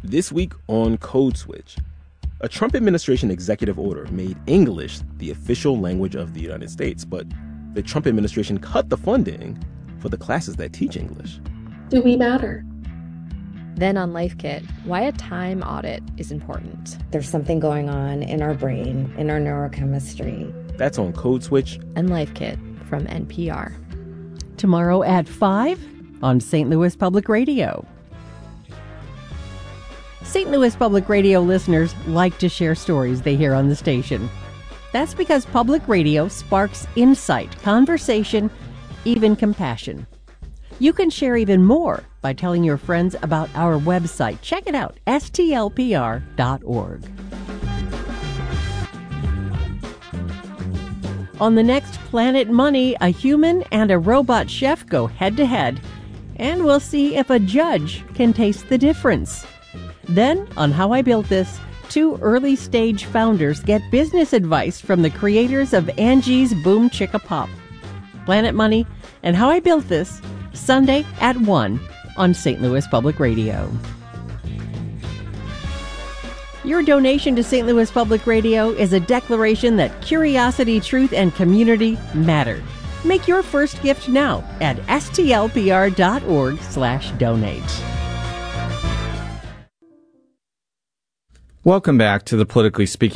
This week on Code Switch, a Trump administration executive order made English the official language of the United States, but the Trump administration cut the funding for the classes that teach English. Do we matter? Then on Life Kit, why a time audit is important. There's something going on in our brain, in our neurochemistry. That's on Code Switch and Life Kit from NPR. Tomorrow at 5 on St. Louis Public Radio. St. Louis Public Radio listeners like to share stories they hear on the station. That's because public radio sparks insight, conversation, even compassion. You can share even more by telling your friends about our website. Check it out, stlpr.org. On the next Planet Money, a human and a robot chef go head-to-head, and we'll see if a judge can taste the difference. Then, on How I Built This, 2 early-stage founders get business advice from the creators of Angie's Boom Chicka Pop. Planet Money and How I Built This, Sunday at 1 on St. Louis Public Radio. Your donation to St. Louis Public Radio is a declaration that curiosity, truth, and community matter. Make your first gift now at stlpr.org/donate. Welcome back to the Politically Speaking